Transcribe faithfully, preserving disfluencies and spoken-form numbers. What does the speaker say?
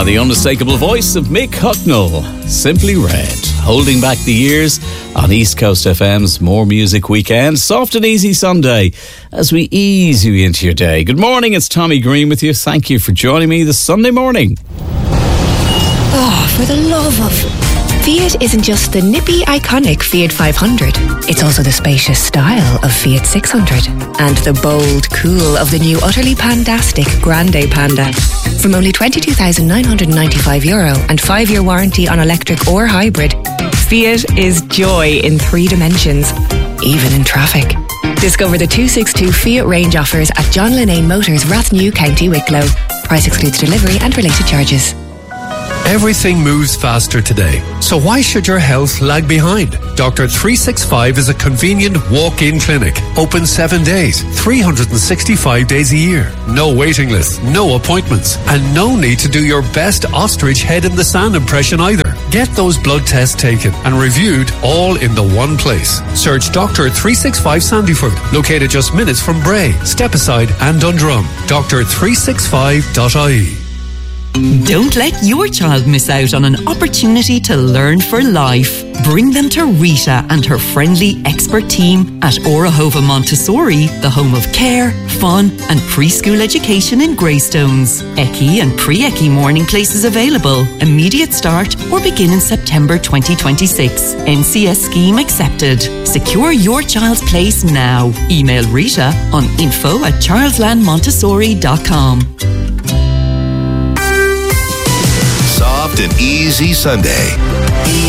Ah, the unmistakable voice of Mick Hucknall, Simply Red, holding back the years on East Coast F M's More Music Weekend. Soft and easy Sunday as we ease you into your day. Good morning, it's Tommy Green with you. Thank you for joining me this Sunday morning. Oh, for the love of... Fiat isn't just the nippy, iconic Fiat five hundred. It's also the spacious style of Fiat six hundred. And the bold cool of the new utterly pandastic Grande Panda. From only twenty-two thousand nine hundred ninety-five euro and five-year warranty on electric or hybrid, Fiat is joy in three dimensions, even in traffic. Discover the two sixty-two Fiat range offers at John Linnane Motors, Rathnew, County Wicklow. Price excludes delivery and related charges. Everything moves faster today, so why should your health lag behind? Doctor three sixty-five is a convenient walk-in clinic, open seven days, three hundred sixty-five days a year. No waiting list, no appointments, and no need to do your best ostrich head in the sand impression either. Get those blood tests taken and reviewed all in the one place. Search Doctor three sixty-five Sandyford, located just minutes from Bray, Stepaside and Dundrum. doctor three sixty-five dot I E. Don't let your child miss out on an opportunity to learn for life. Bring them to Rita and her friendly expert team at Orahova Montessori, the home of care, fun and preschool education in Greystones. Eccy and pre-Eccy morning places available. Immediate start or begin in September twenty twenty-six. N C S scheme accepted. Secure your child's place now. Email Rita on info at charlesland montessori dot com. Soft and easy Sunday